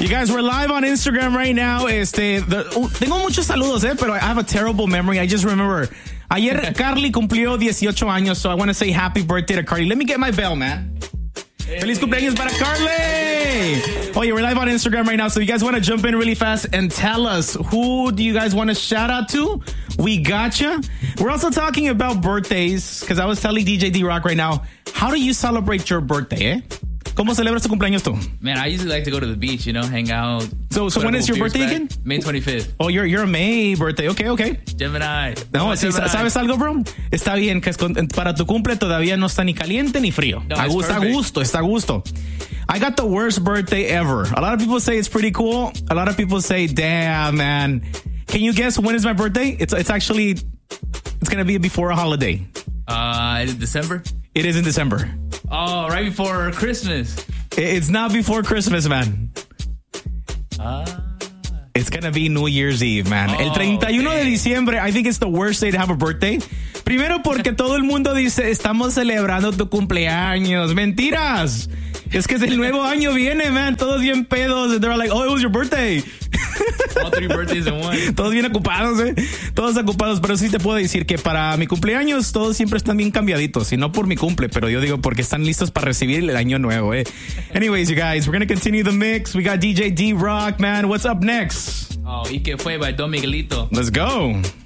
You guys, we're live on Instagram right now. Tengo muchos saludos, pero I have a terrible memory. I just remember. Ayer Carly cumplió 18 años, so I want to say happy birthday to Carly. Let me get my bell, man. Feliz cumpleaños para Carly! Oh, yeah, we're live on Instagram right now, so you guys want to jump in really fast and tell us who do you guys want to shout out to? We gotcha. We're also talking about birthdays, because I was telling DJ D-Rock right now, how do you celebrate your birthday, eh? ¿Cómo celebras tu cumpleaños tú? Man, I usually like to go to the beach, hang out. So when is your birthday again? May 25th. Oh, you're a May birthday. Okay. Gemini. No, sí, Gemini. ¿Sabes algo, bro? Está bien, que para tu cumple todavía no está ni caliente ni frío. No, Está a gusto. I got the worst birthday ever. A lot of people say it's pretty cool. A lot of people say, damn, man. Can you guess when is my birthday? It's going to be before a holiday. Is it December? It is in December. Oh, right before Christmas. It's not before Christmas, man. It's going to be New Year's Eve, man. El 31 de diciembre, I think it's the worst day to have a birthday. Primero porque todo el mundo dice, estamos celebrando tu cumpleaños. Mentiras. Es que el nuevo año viene, man. Todos bien pedos. And they're like, oh, it was your birthday. All 3 birthdays in one. Todos bien ocupados, Todos ocupados. Pero sí te puedo decir que para mi cumpleaños todos siempre están bien cambiaditos. Y no por mi cumple, pero yo digo porque están listos para recibir el año nuevo, Anyways, you guys, we're going to continue the mix. We got DJ D-Rock, man. What's up next? Oh, ¿y qué fue by Don Miguelito? Let's go.